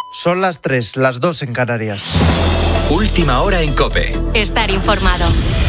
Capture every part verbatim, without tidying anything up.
Son las tres, las dos en Canarias. Última hora en COPE. Estar informado.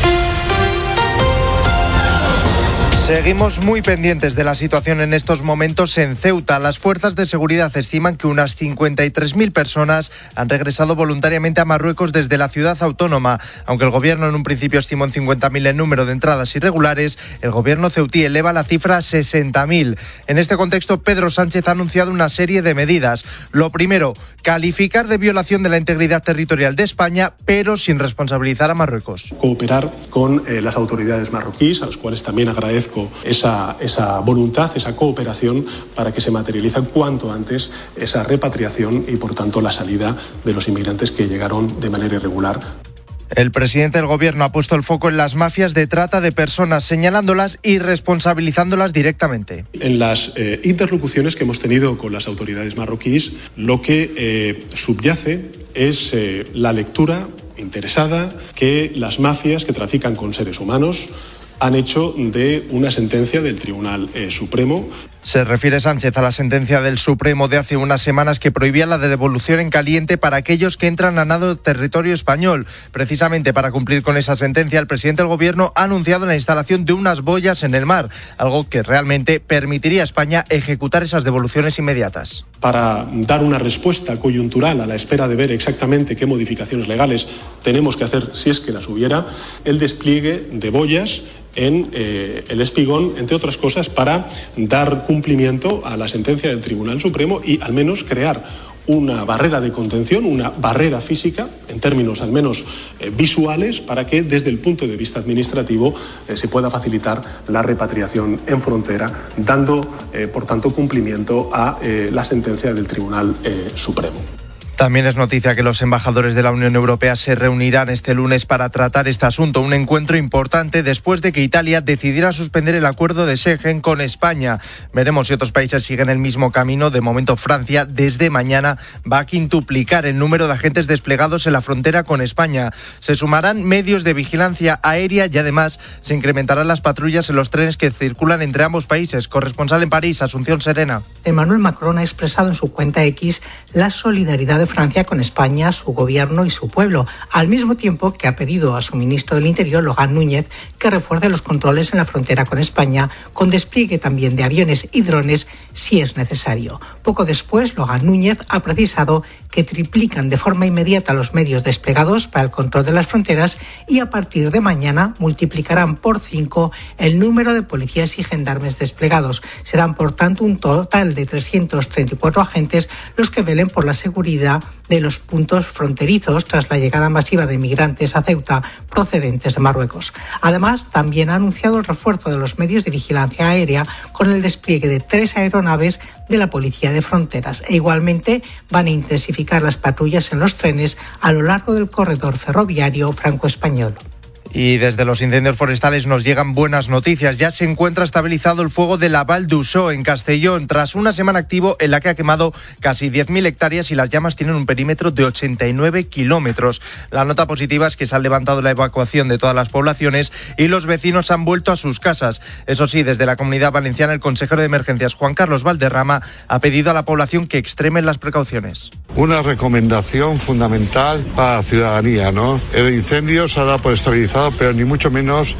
Seguimos muy pendientes de la situación en estos momentos en Ceuta. Las fuerzas de seguridad estiman que unas cincuenta y tres mil personas han regresado voluntariamente a Marruecos desde la ciudad autónoma. Aunque el gobierno en un principio estimó en cincuenta mil el número de entradas irregulares, el gobierno ceutí eleva la cifra a sesenta mil. En este contexto, Pedro Sánchez ha anunciado una serie de medidas. Lo primero, calificar de violación de la integridad territorial de España, pero sin responsabilizar a Marruecos. Cooperar con eh, las autoridades marroquíes, a las cuales también agradezco Esa, esa voluntad, esa cooperación para que se materialice cuanto antes esa repatriación y, por tanto, la salida de los inmigrantes que llegaron de manera irregular. El presidente del gobierno ha puesto el foco en las mafias de trata de personas, señalándolas y responsabilizándolas directamente. En las eh, interlocuciones que hemos tenido con las autoridades marroquíes, lo que eh, subyace es eh, la lectura interesada que las mafias que trafican con seres humanos han hecho de una sentencia del Tribunal eh, Supremo. Se refiere Sánchez a la sentencia del Supremo de hace unas semanas que prohibía la devolución en caliente para aquellos que entran a nado territorio español. Precisamente para cumplir con esa sentencia, el presidente del gobierno ha anunciado la instalación de unas boyas en el mar, algo que realmente permitiría a España ejecutar esas devoluciones inmediatas. Para dar una respuesta coyuntural a la espera de ver exactamente qué modificaciones legales tenemos que hacer, si es que las hubiera, el despliegue de boyas en eh, el Espigón, entre otras cosas, para dar cumplimiento a la sentencia del Tribunal Supremo y al menos crear una barrera de contención, una barrera física, en términos al menos eh, visuales, para que desde el punto de vista administrativo eh, se pueda facilitar la repatriación en frontera, dando, eh, por tanto, cumplimiento a eh, la sentencia del Tribunal eh, Supremo. También es noticia que los embajadores de la Unión Europea se reunirán este lunes para tratar este asunto, un encuentro importante después de que Italia decidiera suspender el acuerdo de Schengen con España. Veremos si otros países siguen el mismo camino. De momento, Francia desde mañana va a quintuplicar el número de agentes desplegados en la frontera con España. Se sumarán medios de vigilancia aérea y además se incrementarán las patrullas en los trenes que circulan entre ambos países. Corresponsal en París, Asunción Serena. Emmanuel Macron ha expresado en su cuenta X la solidaridad de Francia con España, su gobierno y su pueblo, al mismo tiempo que ha pedido a su ministro del Interior, Laurent Núñez, que refuerce los controles en la frontera con España, con despliegue también de aviones y drones si es necesario. Poco después, Laurent Núñez ha precisado que triplican de forma inmediata los medios desplegados para el control de las fronteras y a partir de mañana multiplicarán por cinco el número de policías y gendarmes desplegados. Serán, por tanto, un total de trescientos treinta y cuatro agentes los que velen por la seguridad de los puntos fronterizos tras la llegada masiva de migrantes a Ceuta procedentes de Marruecos. Además, también ha anunciado el refuerzo de los medios de vigilancia aérea con el despliegue de tres aeronaves de la Policía de Fronteras e igualmente van a intensificar las patrullas en los trenes a lo largo del corredor ferroviario franco-español. Y desde los incendios forestales nos llegan buenas noticias. Ya se encuentra estabilizado el fuego de la Val d'Uixó en Castellón, tras una semana activo en la que ha quemado casi diez mil hectáreas y las llamas tienen un perímetro de ochenta y nueve kilómetros. La nota positiva es que se ha levantado la evacuación de todas las poblaciones y los vecinos han vuelto a sus casas. Eso sí, desde la Comunidad Valenciana, el consejero de Emergencias, Juan Carlos Valderrama, ha pedido a la población que extremen las precauciones. Una recomendación fundamental para la ciudadanía, ¿no? El incendio se hará por estabilizado, pero ni mucho menos